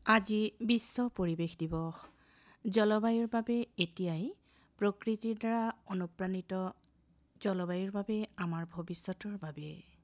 আজি বিশ্ব পৰিৱেশ দিৱস। জলবায়ুৰ বাবে এতিয়াই প্ৰকৃতিৰ দ্বাৰা অনুপ্ৰাণিত জলবায়ুৰ বাবে আমাৰ ভৱিষ্যতৰ বাবে।